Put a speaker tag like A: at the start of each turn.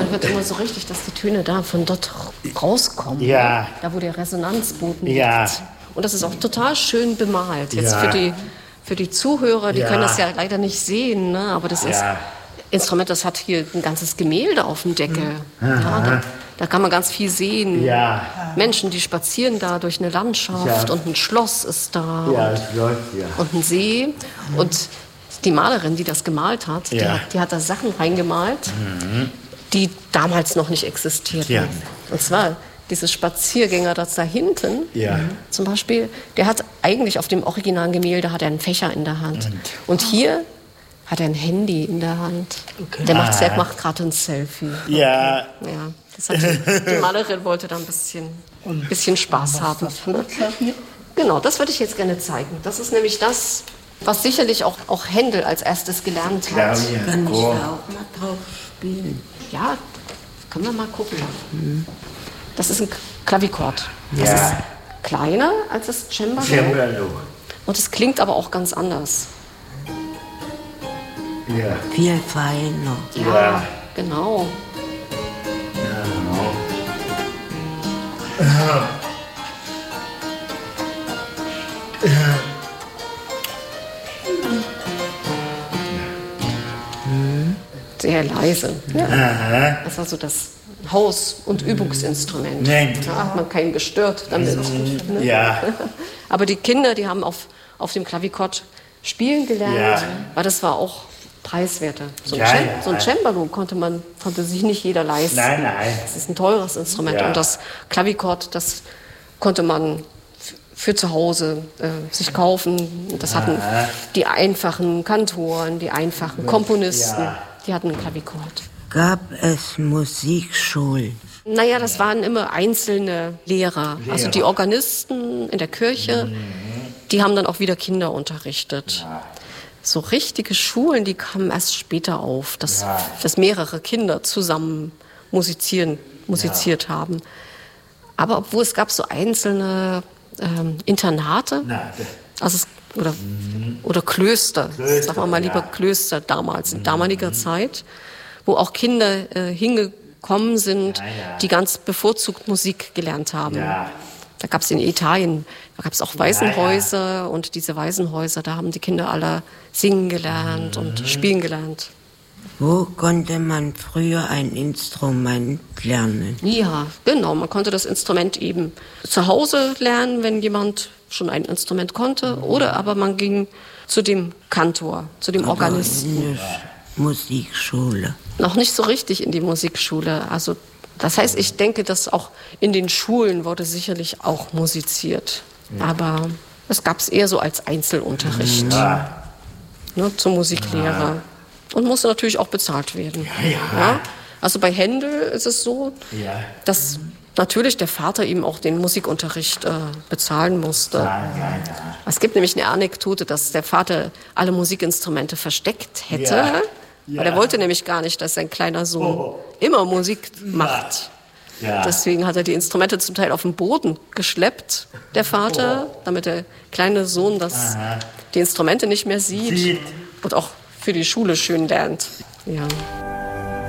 A: man hört immer so richtig, dass die Töne da von dort rauskommen.
B: Ja.
A: Da, wo der Resonanzboden
B: Ja.
A: liegt. Und das ist auch total schön bemalt. Jetzt
B: Ja.
A: für die Zuhörer, die
B: Ja.
A: können das ja leider nicht sehen, ne? Aber das ist
B: Ja.
A: Instrument, das hat hier ein ganzes Gemälde auf dem Deckel. Ja, da kann man ganz viel sehen.
B: Ja.
A: Menschen, die spazieren da durch eine Landschaft
B: Ja.
A: und ein Schloss ist da
B: Ja, es läuft, ja.
A: und ein See. Und die Malerin, die das gemalt hat,
B: Ja.
A: die hat da Sachen reingemalt, die damals noch nicht existierten.
B: Ja.
A: Und zwar diese Spaziergänger das da hinten,
B: Ja.
A: zum Beispiel, der hat eigentlich auf dem originalen Gemälde hat er einen Fächer in der Hand. Und hier hat er ein Handy in der Hand. Der macht gerade ein Selfie.
B: Ja.
A: Ja, das hat die Malerin wollte da ein bisschen Spaß haben. Ne? Genau, das würde ich jetzt gerne zeigen. Das ist nämlich das, was sicherlich auch Händel als erstes gelernt hat.
C: Kann ich da auch mal drauf spielen?
A: Ja, können wir mal gucken. Das ist ein Klavichord. Das
B: Ja.
A: ist kleiner als das Cembalo.
B: Cembalo.
A: Und es klingt aber auch ganz anders.
B: Ja.
C: Viel feiner.
A: Ja, genau. Sehr leise. Ja. Das war so das Haus- und Übungsinstrument.
B: Nee.
A: Da hat man keinen gestört damit. Ne?
B: Ja.
A: Aber die Kinder, die haben auf dem Klavichord spielen gelernt,
B: Ja.
A: weil das war auch preiswerter. So ein,
B: Ja, ja.
A: so ein Cembalo konnte sich nicht jeder leisten.
B: Nein, nein.
A: Das ist ein teures Instrument.
B: Ja.
A: Und das Klavichord, das konnte man für zu Hause sich kaufen. Das hatten die einfachen Kantoren, die einfachen Komponisten,
B: Ja.
A: die hatten ein Klavichord.
C: Gab es Musikschulen?
A: Naja, das waren immer einzelne Lehrer. Also die Organisten in der Kirche, die haben dann auch wieder Kinder unterrichtet. So richtige Schulen, die kamen erst später auf, dass mehrere Kinder zusammen musiziert haben. Aber obwohl es gab so einzelne Internate, oder Klöster, sagen wir mal lieber Klöster damals, in damaliger Zeit, wo auch Kinder hingekommen sind, die ganz bevorzugt Musik gelernt haben.
B: Ja.
A: Da gab es in Italien, da gab es auch Waisenhäuser und diese Waisenhäuser, da haben die Kinder alle singen gelernt und spielen gelernt.
C: Wo konnte man früher ein Instrument lernen?
A: Ja, genau, man konnte das Instrument eben zu Hause lernen, wenn jemand schon ein Instrument konnte, oder aber man ging zu dem Kantor, zu dem Organisten.
C: In der Musikschule.
A: Noch nicht so richtig in die Musikschule. Also das heißt, ich denke, dass auch in den Schulen wurde sicherlich auch musiziert. Aber es gab es eher so als Einzelunterricht, ne, zur Musiklehre. Und musste natürlich auch bezahlt werden. Ja? Also bei Händel ist es so, dass natürlich der Vater ihm auch den Musikunterricht bezahlen musste. Es gibt nämlich eine Anekdote, dass der Vater alle Musikinstrumente versteckt hätte. Weil er wollte nämlich gar nicht, dass sein kleiner Sohn immer Musik macht.
B: Ja.
A: Deswegen hat er die Instrumente zum Teil auf den Boden geschleppt, der Vater, damit der kleine Sohn die Instrumente nicht mehr sieht und auch für die Schule schön lernt. Ja.